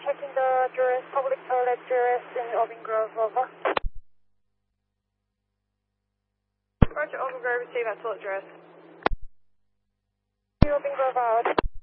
checking the address, public toilet address in Open Grove, over. Roger, Open Grove, receive that toilet address. Open Grove out.